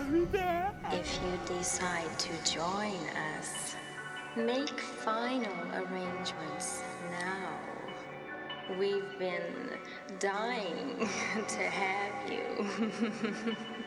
If you decide to join us, make final arrangements now. We've been dying to have you.